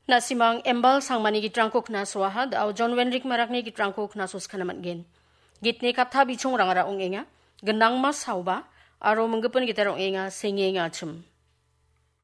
Nasimang embal sangmani gitrangko kna swahad au John Wenrik marakni gitrangko kna sos kanamat gen. Gitni kapta bichong rangara ong enga, genang mas sauba, aro menggepun gitarong enga sengi enga cem.